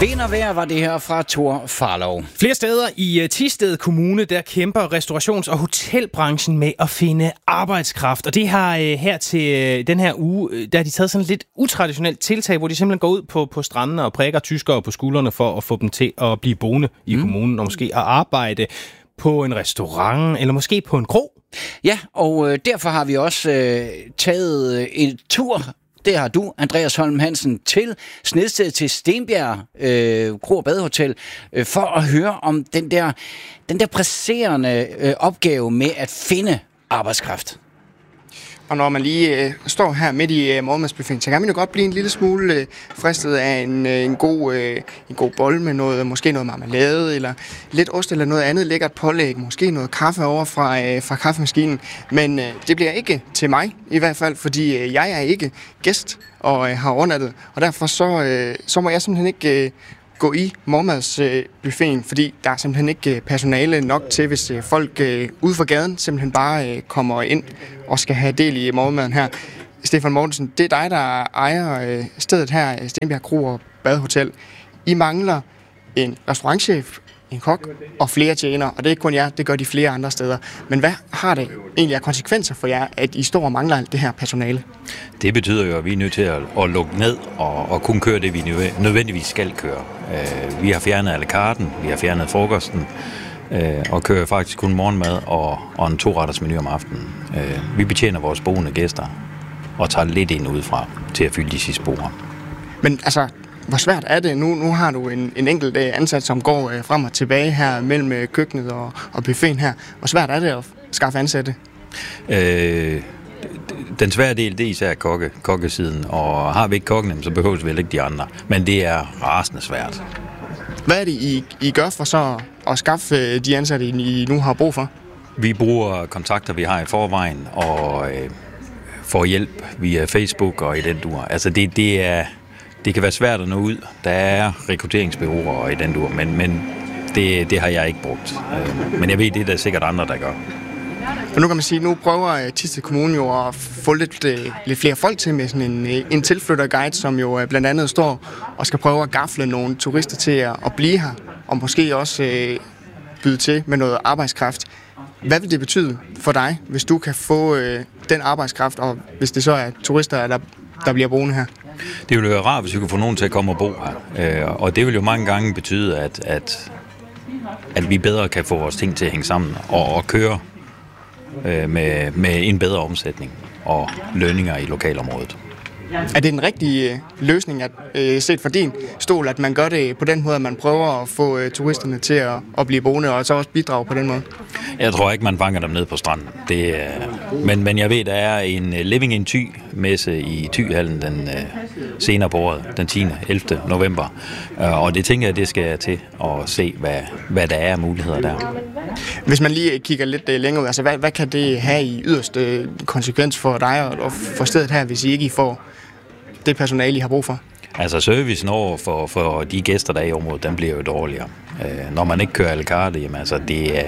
Vind og vejr var det her fra Thor Farlov. Flere steder i Thisted Kommune, der kæmper restaurations- og hotelbranchen med at finde arbejdskraft. Og det har her til den her uge, der har de taget sådan et lidt utraditionelt tiltag, hvor de simpelthen går ud på strandene og prikker tyskere på skuldrene for at få dem til at blive boende i kommunen, og måske at arbejde på en restaurant eller måske på en kro. Ja, og derfor har vi også taget en tur. Det har du, Andreas Holm Hansen, til Snedsted til Stenbjerg Kro og Badehotel, for at høre om den der presserende opgave med at finde arbejdskraft. Og når man lige står her midt i morgenmadsbuffeten, så kan man jo godt blive en lille smule fristet af en god bolle med noget, måske noget marmelade, eller lidt ost eller noget andet lækkert pålæg, måske noget kaffe over fra kaffemaskinen. Men det bliver ikke til mig i hvert fald, fordi jeg er ikke gæst og har overnattet. Og derfor så må jeg simpelthen ikke gå i morgenmadsbuffeten, fordi der er simpelthen ikke personale nok til, hvis folk ude for gaden simpelthen bare kommer ind og skal have del i morgenmaden her. Stefan Mortensen, det er dig, der ejer stedet her, Stenbjerg Kro og Badehotel. I mangler en restaurantchef, en kok og flere tjenere, og det er ikke kun jer, det gør de flere andre steder. Men hvad har det egentlig af konsekvenser for jer, at I står og mangler alt det her personale? Det betyder jo, at vi er nødt til at lukke ned og kun køre det, vi nødvendigvis skal køre. Vi har fjernet à la carten, vi har fjernet frokosten, og kører faktisk kun morgenmad og en 2-retters menu om aftenen. Vi betjener vores boende gæster og tager lidt ind udefra til at fylde de sidste borde. Men altså, hvor svært er det? Nu har du en enkelt ansat, som går frem og tilbage her mellem køkkenet og buffeten her. Hvor svært er det at skaffe ansatte? Den svære del, det er især kokkesiden, og har vi ikke kokken, så behøver vi ikke de andre. Men det er rasende svært. Hvad er det, I gør for så at skaffe de ansatte, I nu har brug for? Vi bruger kontakter, vi har i forvejen, og får hjælp via Facebook og i den dur. Altså det kan være svært at nå ud. Der er rekrutteringsbureauer i den dur, men det har jeg ikke brugt. Men jeg ved, det er der sikkert andre, der gør. Og nu kan man sige, nu prøver Thisted Kommune jo at få lidt flere folk til med sådan en tilflytterguide, som jo blandt andet står og skal prøve at gafle nogle turister til at blive her, og måske også byde til med noget arbejdskraft. Hvad vil det betyde for dig, hvis du kan få den arbejdskraft, og hvis det så er turister, der bliver boende her? Det ville være rart, hvis vi kunne få nogen til at komme og bo her. Og det vil jo mange gange betyde, at vi bedre kan få vores ting til at hænge sammen og køre med en bedre omsætning og lønninger i lokalområdet. Er det en rigtig løsning, at set fra din stol, at man gør det på den måde, at man prøver at få turisterne til at blive boende og så også bidrage på den måde? Jeg tror ikke, man fanger dem ned på stranden. Men jeg ved, der er en Living in Thy-messe i Thyhallen den senere på året, den 10. 11. november. Og det tænker jeg, det skal jeg til at se, hvad der er af muligheder der. Hvis man lige kigger lidt længere ud, altså hvad kan det have i yderste konsekvens for dig og for stedet her, hvis I ikke får det personale, I har brug for? Altså servicen over for de gæster, der er i området, den bliver jo dårligere. Når man ikke kører à la carte, jamen altså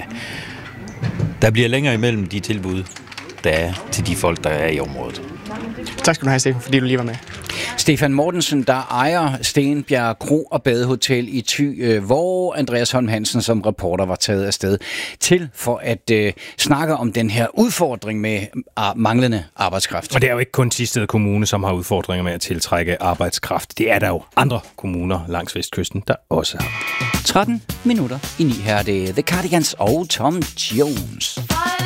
der bliver længere imellem de tilbud, der er til de folk, der er i området. Tak skal du have, Stefan, fordi du lige var med. Stefan Mortensen, der ejer Stenbjerg Kro og Badehotel i Thy, hvor Andreas Holm Hansen som reporter var taget afsted til for at snakke om den her udfordring med manglende arbejdskraft. Og det er jo ikke kun Thisted Kommune, som har udfordringer med at tiltrække arbejdskraft. Det er der jo andre kommuner langs Vestkysten, der også har. 13 minutter i 9 her er det The Cardigans og Tom Jones.